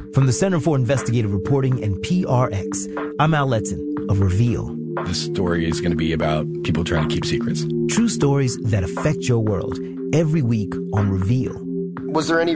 From the Center for Investigative Reporting and PRX, I'm Al Letson of Reveal. This story is going to be about people trying to keep secrets. True stories that affect your world every week on Reveal. Was there any